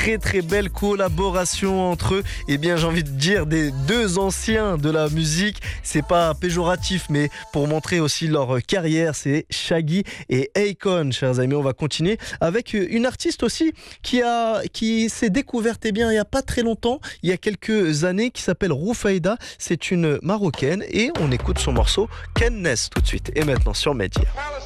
très très belle collaboration entre eux. Et bien j'ai envie de dire des deux anciens de la musique. C'est pas péjoratif, mais pour montrer aussi leur carrière, c'est Shaggy et Akon, chers amis. On va continuer avec une artiste aussi qui s'est découverte il y a pas très longtemps, il y a quelques années, qui s'appelle Roufaïda. C'est une Marocaine et on écoute son morceau Kennes tout de suite. Et maintenant sur Média.